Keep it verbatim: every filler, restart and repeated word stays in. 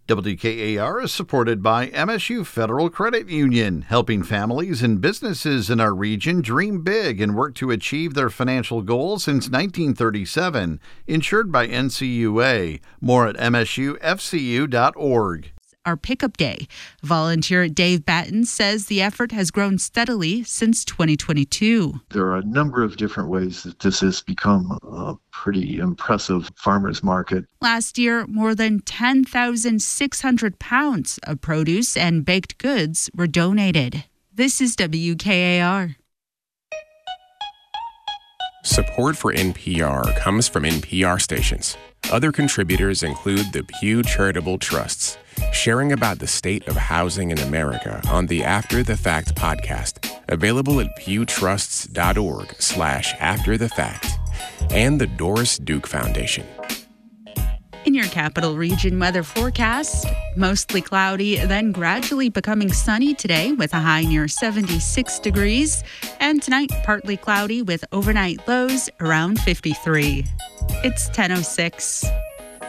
W K A R is supported by M S U Federal Credit Union, helping families and businesses in our region dream big and work to achieve their financial goals since nineteen thirty-seven. Insured by N C U A. More at M S U F C U dot org. Our pickup day. Volunteer Dave Batten says the effort has grown steadily since twenty twenty-two. There are a number of different ways that this has become a pretty impressive farmers market. Last year, more than ten thousand six hundred pounds of produce and baked goods were donated. This is W K A R. Support for N P R comes from N P R stations. Other contributors include the Pew Charitable Trusts, sharing about the state of housing in America on the After the Fact podcast, available at pewtrusts.org slash after the fact, and the Doris Duke Foundation. In your capital region weather forecast, mostly cloudy, then gradually becoming sunny today with a high near seventy-six degrees. And tonight, partly cloudy with overnight lows around fifty-three. It's ten oh six.